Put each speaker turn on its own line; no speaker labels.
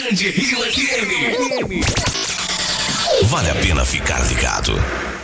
Grande Rio FM. Vale a pena ficar ligado.